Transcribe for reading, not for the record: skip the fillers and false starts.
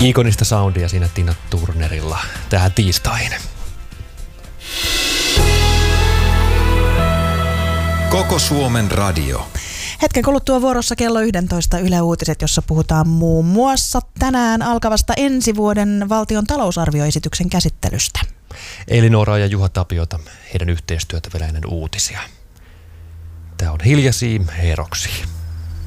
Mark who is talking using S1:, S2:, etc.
S1: Ikonista soundia siinä Tina Turnerilla tähän tiistaihin.
S2: Koko Suomen radio.
S3: Hetken kuluttua vuorossa kello 11 Yle Uutiset, jossa puhutaan muun muassa tänään alkavasta ensi vuoden valtion talousarvioesityksen käsittelystä.
S1: Elinora ja Juha Tapiota, heidän yhteistyötä vielä ennen uutisia. Tämä on Hiljaisia heroksia.